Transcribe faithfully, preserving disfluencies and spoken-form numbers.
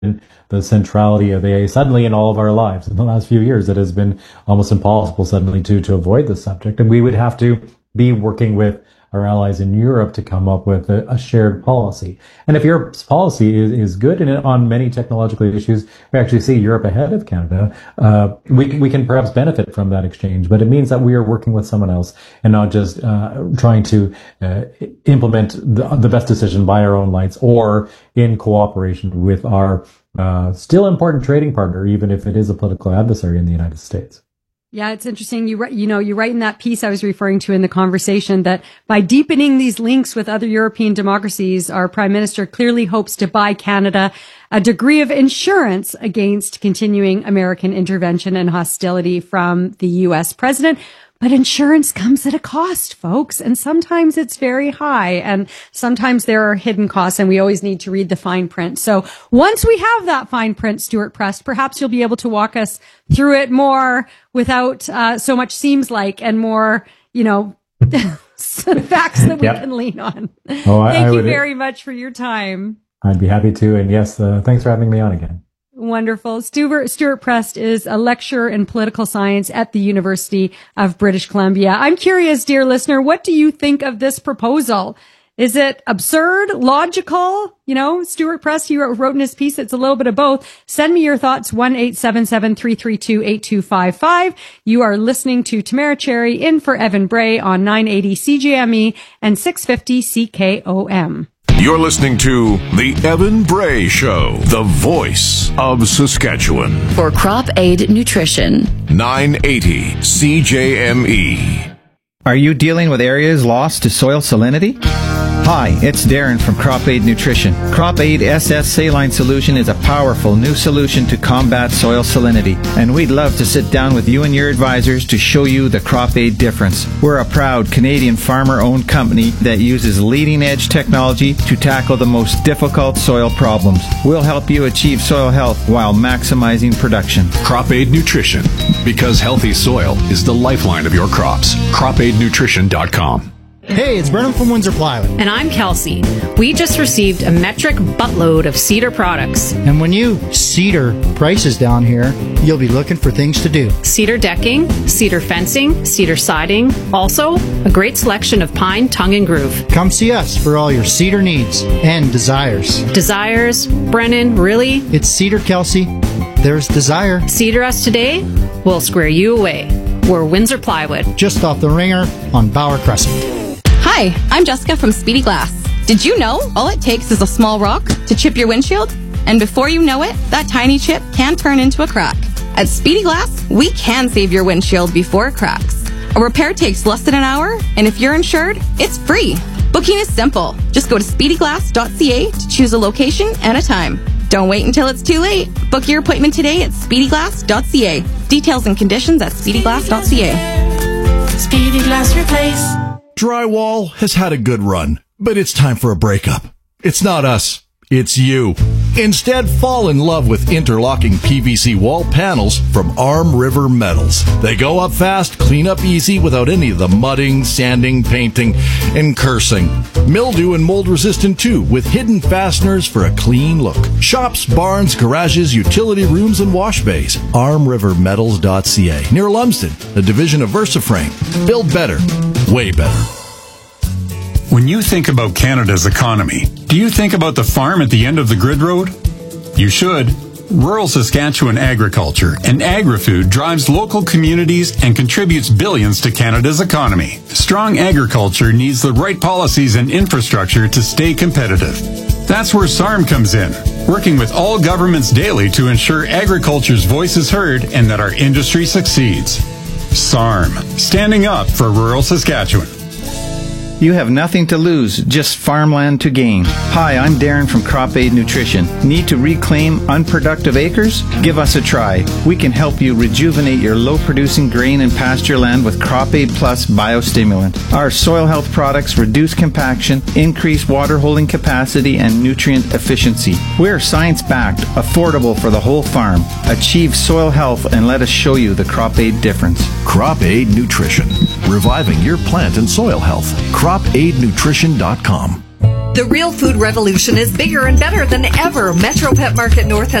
the centrality of A I suddenly in all of our lives. In the last few years, it has been almost impossible suddenly to, to avoid this subject. And we would have to be working with our allies in Europe to come up with a, a shared policy. And if Europe's policy is, is good and on many technological issues, we actually see Europe ahead of Canada, uh, we, we can perhaps benefit from that exchange. But it means that we are working with someone else and not just uh, trying to uh, implement the, the best decision by our own lights or in cooperation with our uh, still important trading partner, even if it is a political adversary in the United States. Yeah, it's interesting. You you know, you write in that piece I was referring to in the conversation that by deepening these links with other European democracies, our Prime Minister clearly hopes to buy Canada a degree of insurance against continuing American intervention and hostility from the U S president. But insurance comes at a cost, folks, and sometimes it's very high, and sometimes there are hidden costs, and we always need to read the fine print. So once we have that fine print, Stuart Prest, perhaps you'll be able to walk us through it more without uh, so much seems like and more, you know, facts that we yep. can lean on. Oh, I, Thank I you would, very much for your time. I'd be happy to, and yes, uh, thanks for having me on again. Wonderful. Stuart, Stuart Prest is a lecturer in political science at the University of British Columbia. I'm curious, dear listener, what do you think of this proposal? Is it absurd, logical? You know, Stuart Prest, he wrote, wrote in his piece, it's a little bit of both. Send me your thoughts, one eight seven seven, three three two, eight two five five. You are listening to Tamara Cherry in for Evan Bray on nine eighty C J M E and six fifty C K O M. You're listening to The Evan Bray Show, the voice of Saskatchewan. For Crop Aid Nutrition. nine eighty C J M E. Are you dealing with areas lost to soil salinity? Hi, it's Darren from Crop Aid Nutrition. Crop Aid S S Saline Solution is a powerful new solution to combat soil salinity, and we'd love to sit down with you and your advisors to show you the Crop Aid difference. We're a proud Canadian farmer-owned company that uses leading-edge technology to tackle the most difficult soil problems. We'll help you achieve soil health while maximizing production. Crop Aid Nutrition, because healthy soil is the lifeline of your crops. crop aid nutrition dot com. Hey, it's Brennan from Windsor Plywood. And I'm Kelsey. We just received a metric buttload of Cedar products. And when you Cedar prices down here, you'll be looking for things to do. Cedar decking, cedar fencing, cedar siding. Also, a great selection of pine, tongue, and groove. Come see us for all your cedar needs and desires. Desires? Brennan, really? It's Cedar, Kelsey. There's desire. Cedar us today, we'll square you away. We're Windsor Plywood. Just off the ringer on Bauer Crescent. Hi, I'm Jessica from Speedy Glass. Did you know all it takes is a small rock to chip your windshield? And before you know it, that tiny chip can turn into a crack. At Speedy Glass, we can save your windshield before it cracks. A repair takes less than an hour, and if you're insured, it's free. Booking is simple. Just go to speedy glass dot c a to choose a location and a time. Don't wait until it's too late. Book your appointment today at speedy glass dot c a. Details and conditions at speedy glass dot c a. Speedy Glass Replace. Drywall has had a good run, but it's time for a breakup. It's not us, it's you. Instead, fall in love with interlocking P V C wall panels from Arm River Metals. They go up fast, clean up easy without any of the mudding, sanding, painting, and cursing. Mildew and mold resistant too, with hidden fasteners for a clean look. Shops, barns, garages, utility rooms, and wash bays. arm river metals dot c a, near Lumsden, a division of VersaFrame. Build better, way better. When you think about Canada's economy, do you think about the farm at the end of the grid road? You should. Rural Saskatchewan agriculture and agri-food drives local communities and contributes billions to Canada's economy. Strong agriculture needs the right policies and infrastructure to stay competitive. That's where S A R M comes in, working with all governments daily to ensure agriculture's voice is heard and that our industry succeeds. S A R M, standing up for rural Saskatchewan. You have nothing to lose, just farmland to gain. Hi, I'm Darren from Crop Aid Nutrition. Need to reclaim unproductive acres? Give us a try. We can help you rejuvenate your low-producing grain and pasture land with Crop Aid Plus biostimulant. Our soil health products reduce compaction, increase water holding capacity, and nutrient efficiency. We're science-backed, affordable for the whole farm. Achieve soil health and let us show you the Crop Aid difference. Crop Aid Nutrition, reviving your plant and soil health. crop aid nutrition dot com. The real food revolution is bigger and better than ever. Metro Pet Market North has